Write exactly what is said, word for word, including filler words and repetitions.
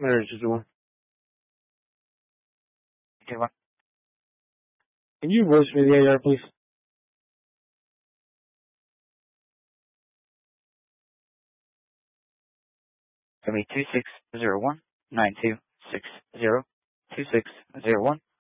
Marriage is the one. Okay, one. Can you voice me the A R, please? Give me two six zero one nine two six zero two six zero one.